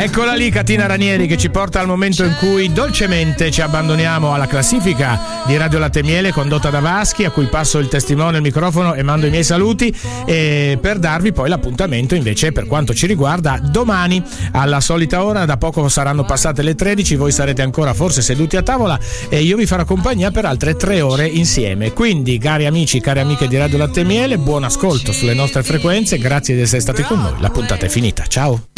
Eccola lì Catina Ranieri, che ci porta al momento in cui dolcemente ci abbandoniamo alla classifica di Radio Latte e Miele condotta da Vaschi, a cui passo il testimone, il microfono e mando i miei saluti, per darvi poi l'appuntamento invece per quanto ci riguarda domani alla solita ora. Da poco saranno passate le 13, voi sarete ancora forse seduti a tavola e io vi farò compagnia per altre 3 ore insieme. Quindi cari amici, cari amiche di Radio Latte e Miele, buon ascolto sulle nostre frequenze, grazie di essere stati con noi, la puntata è finita, ciao.